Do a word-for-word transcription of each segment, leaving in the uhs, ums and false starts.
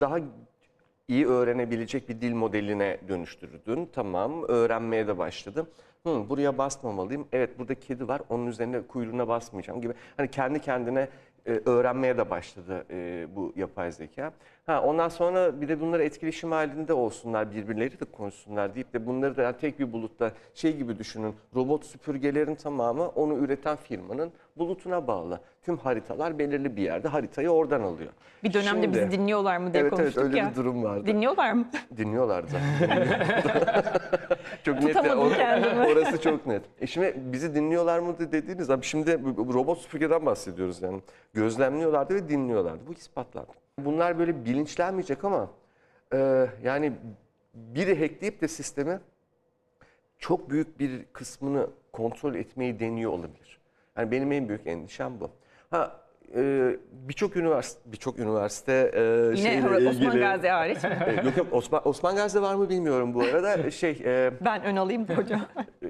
Daha iyi öğrenebilecek bir dil modeline dönüştürdün. Tamam, öğrenmeye de başladım. Hı, buraya basmamalıyım. Evet, burada kedi var. Onun üzerine kuyruğuna basmayacağım gibi. Hani kendi kendine e, öğrenmeye de başladı e, bu yapay zeka. Ha, ondan sonra bir de bunları etkileşim halinde olsunlar, birbirleri de konuşsunlar deyip de bunları da yani tek bir bulutta şey gibi düşünün. Robot süpürgelerin tamamı onu üreten firmanın bulutuna bağlı. Tüm haritalar belirli bir yerde haritayı oradan alıyor. Bir dönemde Şimdi, bizi dinliyorlar mı diye evet, konuştuk evet, öyle ya. bir durum vardı. Dinliyorlar mı? Dinliyorlardı zaten. Çok net. Tutamadım Or- kendimi. Orası çok net. E şimdi bizi dinliyorlar mı dediğiniz abi şimdi bu robot süpürgeden bahsediyoruz yani. Gözlemliyorlardı ve dinliyorlardı. Bu ispatlandı. Bunlar böyle bilinçlenmeyecek ama e, yani biri hackleyip de sistemi çok büyük bir kısmını kontrol etmeyi deniyor olabilir. Yani benim en büyük endişem bu. Ha e, birçok üniversite birçok üniversite e, Yine şeyle Osman ilgili Gazi hariç mi? e, yok yok Osman Osman Gazi'de var mı bilmiyorum bu arada. Şey e, Ben ön alayım da hocam.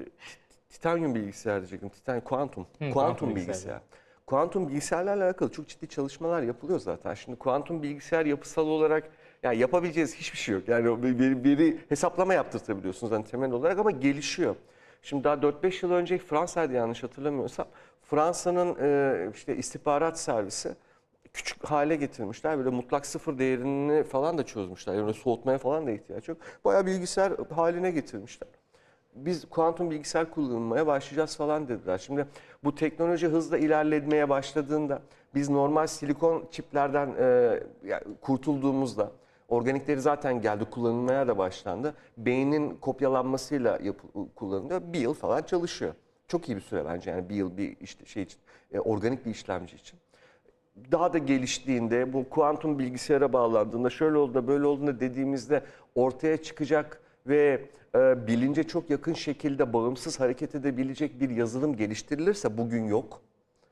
Titanyum bilgisayar diyecektim. Titanyum kuantum. Hı, Kuantum kuantum bilgisayar. bilgisayar. Kuantum bilgisayarlarla alakalı çok ciddi çalışmalar yapılıyor zaten. Şimdi kuantum bilgisayar yapısal olarak yani yapabileceğiniz hiçbir şey yok. Yani o bir, biri hesaplama yaptırtabiliyorsunuz hani temel olarak ama gelişiyor. Şimdi daha dört beş yıl önce Fransa'ydı yanlış hatırlamıyorsam. Fransa'nın e, işte istihbarat servisi küçük hale getirmişler. Böyle mutlak sıfır değerini falan da çözmüşler. Yani soğutmaya falan da ihtiyaç yok. Bayağı bilgisayar haline getirmişler. Biz kuantum bilgisayar kullanmaya başlayacağız falan dediler. Şimdi bu teknoloji hızla ilerlemeye başladığında biz normal silikon çiplerden e, yani kurtulduğumuzda organikleri zaten geldi kullanılmaya da başlandı. Beynin kopyalanmasıyla yapı, kullanılıyor. Bir yıl falan çalışıyor. Çok iyi bir süre bence yani bir yıl bir işte şey için e, organik bir işlemci için. Daha da geliştiğinde bu kuantum bilgisayara bağlandığında şöyle oldu da böyle olduğunda dediğimizde ortaya çıkacak ve e, bilince çok yakın şekilde bağımsız hareket edebilecek bir yazılım geliştirilirse bugün yok.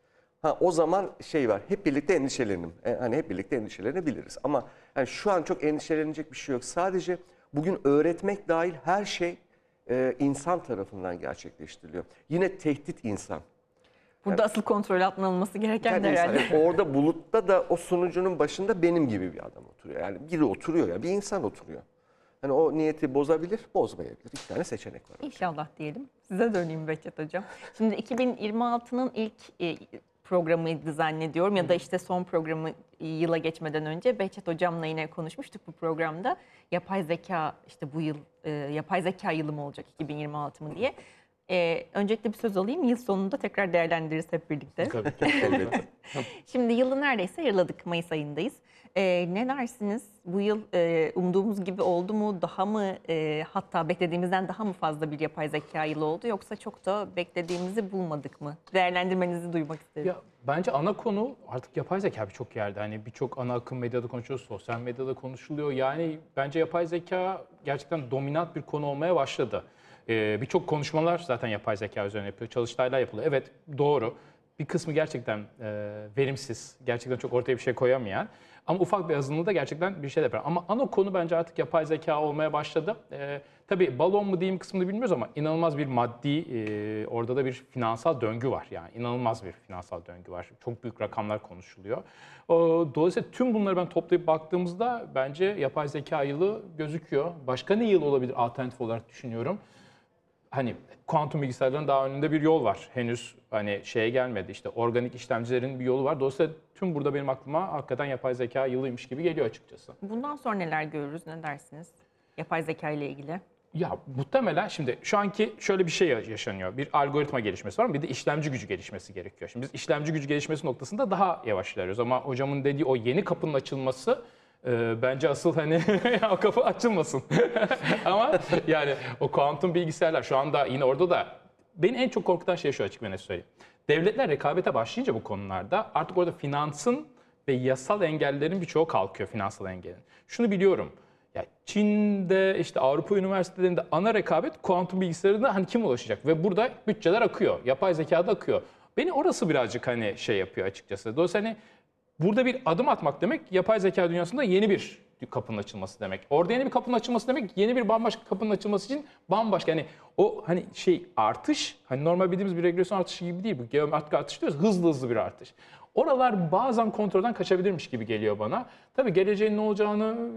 Ha o zaman şey var. Hep birlikte endişelenelim. E, hani hep birlikte endişelenebiliriz. Ama yani şu an çok endişelenecek bir şey yok. Sadece bugün öğretmek dahil her şey e, insan tarafından gerçekleştiriliyor. Yine tehdit insan. Burada asıl kontrol altına alınması gereken Yani de insan, herhalde. yani orada bulutta da o sunucunun başında benim gibi bir adam oturuyor. Yani biri oturuyor ya, bir insan oturuyor. Hani o niyeti bozabilir, bozmayabilir. İki tane seçenek var. İnşallah diyelim. Size döneyim Behçet Hocam. Şimdi iki bin yirmi altının ilk e, programıydı zannediyorum ya da işte son programı yıla geçmeden önce Behçet Hocam'la yine konuşmuştuk bu programda. Yapay zeka işte bu yıl e, yapay zeka yılı mı olacak iki bin yirmi altı mı diye. E, öncelikle bir söz alayım. Yıl sonunda tekrar değerlendiririz hep birlikte. Tabii. Elbette. Şimdi yılı neredeyse yarıladık. Mayıs ayındayız. Ee, ne dersiniz? Bu yıl e, umduğumuz gibi oldu mu? Daha mı e, hatta beklediğimizden daha mı fazla bir yapay zeka yılı oldu? Yoksa çok da beklediğimizi bulmadık mı? Değerlendirmenizi duymak isterim. Ya bence ana konu artık yapay zeka birçok yerde. Hani birçok ana akım medyada konuşuyoruz, sosyal medyada konuşuluyor. Yani bence yapay zeka gerçekten dominant bir konu olmaya başladı. Ee, birçok konuşmalar zaten yapay zeka üzerine yapıyor, çalıştaylar yapılıyor. Evet doğru. Bir kısmı gerçekten e, verimsiz, gerçekten çok ortaya bir şey koyamayan. Ama ufak bir azınlığı da gerçekten bir şey de yapar. Ama ana konu bence artık yapay zeka olmaya başladı. Ee, tabii balon mu diyeyim kısmını bilmiyoruz ama inanılmaz bir maddi, e, orada da bir finansal döngü var. Yani inanılmaz bir finansal döngü var. Çok büyük rakamlar konuşuluyor. O, dolayısıyla tüm bunları ben toplayıp baktığımızda bence yapay zeka yılı gözüküyor. Başka ne yıl olabilir alternatif olarak düşünüyorum. Hani kuantum bilgisayarların daha önünde bir yol var. Henüz hani şeye gelmedi. İşte organik işlemcilerin bir yolu var. Dolayısıyla tüm burada benim aklıma hakikaten yapay zeka yılıymış gibi geliyor açıkçası. Bundan sonra neler görürüz? Ne dersiniz? Yapay zeka ile ilgili. Ya muhtemelen şimdi şu anki şöyle bir şey yaşanıyor. Bir algoritma gelişmesi var, bir de işlemci gücü gelişmesi gerekiyor. Şimdi biz işlemci gücü gelişmesi noktasında daha yavaş ilerliyoruz. Ama hocamın dediği o yeni kapının açılması e, bence asıl hani o kapı açılmasın. Ama yani o kuantum bilgisayarlar şu anda yine orada da beni en çok korkutan şey şu, açık ve net söyleyeyim. Devletler rekabete başlayınca bu konularda artık orada finansın ve yasal engellerin birçoğu kalkıyor, finansal engelin. Şunu biliyorum. Ya Çin'de işte Avrupa üniversitelerinde ana rekabet kuantum bilgisayarına hani kim ulaşacak ve burada bütçeler akıyor. Yapay zekada akıyor. Beni orası birazcık hani şey yapıyor açıkçası. Dolayısıyla hani burada bir adım atmak demek yapay zeka dünyasında yeni bir kapının açılması demek. Orada yeni bir kapının açılması demek yeni bir bambaşka kapının açılması için bambaşka hani o hani şey artış hani normal bildiğimiz bir regresyon artışı gibi değil, bu geometrik artış diyoruz, hızlı hızlı bir artış. Oralar bazen kontrolden kaçabilirmiş gibi geliyor bana. Tabii geleceğin ne olacağını